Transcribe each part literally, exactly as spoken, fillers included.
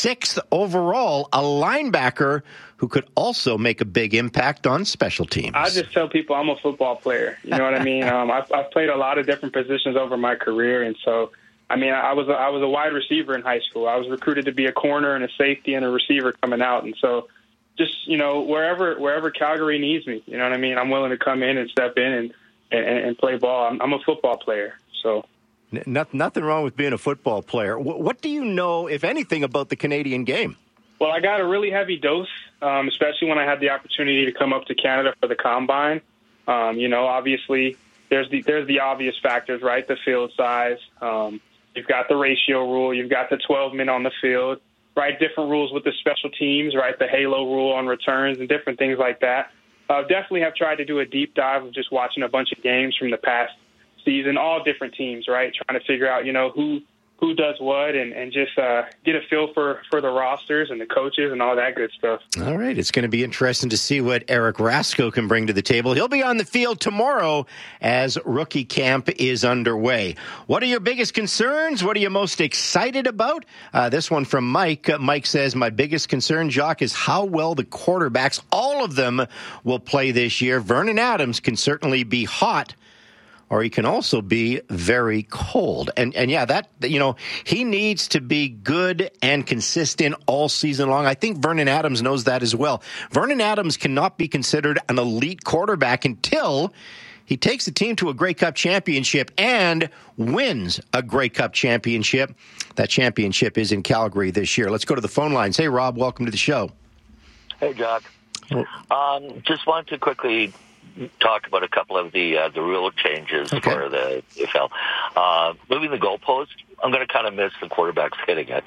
sixth overall, a linebacker who could also make a big impact on special teams. I just tell people I'm a football player. You know what I mean? Um, I've, I've played a lot of different positions over my career, and so, I mean, I was a, I was a wide receiver in high school. I was recruited to be a corner and a safety and a receiver coming out, and so just, you know, wherever wherever Calgary needs me, you know what I mean? I'm willing to come in and step in and, and, and play ball. I'm, I'm a football player, so. Nothing wrong with being a football player. What do you know, if anything, about the Canadian game? Well, I got a really heavy dose, um, especially when I had the opportunity to come up to Canada for the Combine. Um, you know, obviously, there's the there's the obvious factors, right? The field size. Um, you've got the ratio rule. You've got the twelve men on the field, right? Different rules with the special teams, right? The halo rule on returns and different things like that. Uh, definitely have tried to do a deep dive of just watching a bunch of games from the past season, all different teams, right? Trying to figure out, you know, who who does what and, and just uh, get a feel for, for the rosters and the coaches and all that good stuff. All right. It's going to be interesting to see what Eric Rasko can bring to the table. He'll be on the field tomorrow as rookie camp is underway. What are your biggest concerns? What are you most excited about? Uh, this one from Mike. Uh, Mike says, my biggest concern, Jock, is how well the quarterbacks, all of them, will play this year. Vernon Adams can certainly be hot, or he can also be very cold. And and yeah, that, you know, he needs to be good and consistent all season long. I think Vernon Adams knows that as well. Vernon Adams cannot be considered an elite quarterback until he takes the team to a Grey Cup championship and wins a Grey Cup championship. That championship is in Calgary this year. Let's go to the phone lines. Hey, Rob, welcome to the show. Hey, Jock. Um, just wanted to quickly talk about a couple of the uh, the rule changes okay. for the N F L. Uh, moving the goalpost, I'm going to kind of miss the quarterbacks hitting it.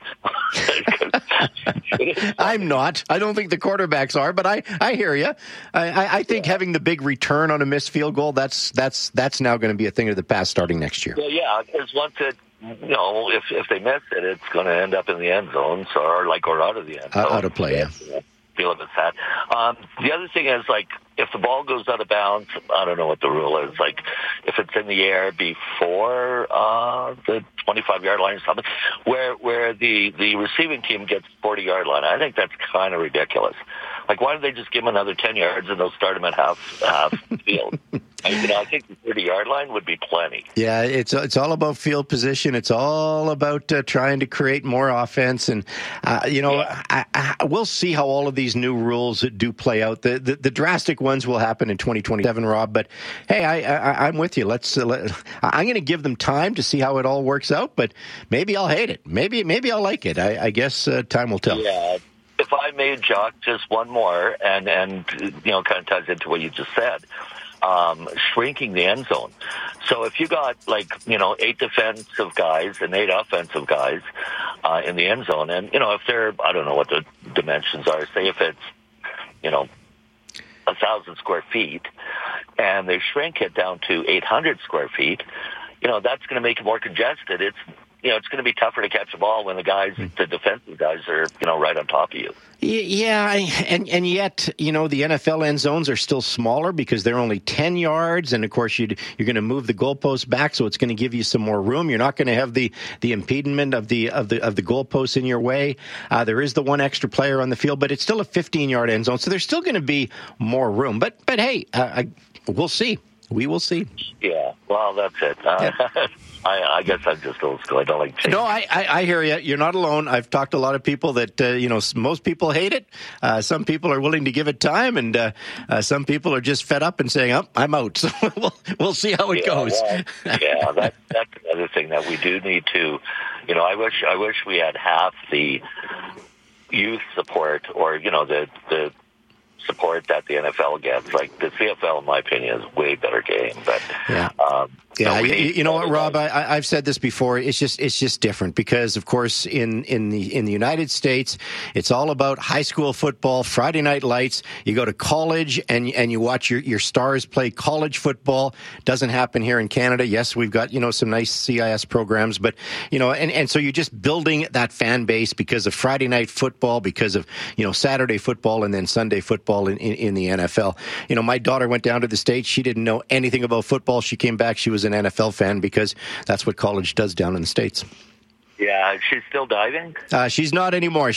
I'm not. I don't think the quarterbacks are, but I, I hear you. I, I, I think yeah. having the big return on a missed field goal, that's that's that's now going to be a thing of the past starting next year. Well, yeah, because once it, you know, if if they miss it, it's going to end up in the end zone, so or like or out of the end zone. Uh, out of play, yeah. yeah. Feel a bit sad. Um, the other thing is, like, if the ball goes out of bounds, I don't know what the rule is. Like, if it's in the air before uh, the twenty-five-yard line or something, where where the, the receiving team gets forty-yard line, I think that's kind of ridiculous. Like, why don't they just give them another ten yards and they'll start them at half half field? I, you know, I think the thirty-yard line would be plenty. Yeah, it's it's all about field position. It's all about uh, trying to create more offense. And, uh, you know, yeah. I, I, we'll see how all of these new rules do play out. The the, the drastic ones will happen in twenty twenty-seven, Rob. But, hey, I, I, I'm with you. Let's. Uh, let, I'm going to give them time to see how it all works out. But maybe I'll hate it. Maybe maybe I'll like it. I, I guess uh, time will tell. Yeah. If I may, Jock, just one more, and, and you know, kind of ties into what you just said, um, shrinking the end zone. So if you got, like, you know, eight defensive guys and eight offensive guys uh, in the end zone, and, you know, if they're, I don't know what the dimensions are, say if it's, you know, a thousand square feet, and they shrink it down to eight hundred square feet, you know, that's going to make it more congested. It's, you know, it's going to be tougher to catch the ball when the guys, the defensive guys are, you know, right on top of you. Yeah, and and yet, you know, the N F L end zones are still smaller because they're only ten yards, and of course you'd, you're going to move the goalposts back, so it's going to give you some more room. You're not going to have the, the impediment of the of the of the goalposts in your way. Uh, there is the one extra player on the field, but it's still a fifteen-yard end zone, so there's still going to be more room. But but hey, uh, I, we'll see. We will see. Yeah, well, that's it. Uh, yeah. I, I guess I'm just old school. I don't like change. No, I, I, I hear you. You're not alone. I've talked to a lot of people that, uh, you know, most people hate it. Uh, some people are willing to give it time, and uh, uh, some people are just fed up and saying, oh, I'm out. So we'll, we'll see how it yeah, goes. Well, yeah, that, that's another thing that we do need to, you know, I wish I wish we had half the youth support or, you know, the the support that the N F L gets. Like the C F L, in my opinion, is a way better game. But yeah. Um, Yeah, no, you, you know what, Rob? I, I've said this before. It's just it's just different because, of course, in, in the in the United States, it's all about high school football, Friday night lights. You go to college and and you watch your, your stars play college football. Doesn't happen here in Canada. Yes, we've got, you know, some nice C I S programs, but you know, and, and so you're just building that fan base because of Friday night football, because of, you know, Saturday football, and then Sunday football in, in, in the N F L. You know, my daughter went down to the States. She didn't know anything about football. She came back. She was an N F L fan because that's what college does down in the States. Yeah, she's still diving? Uh, she's not anymore.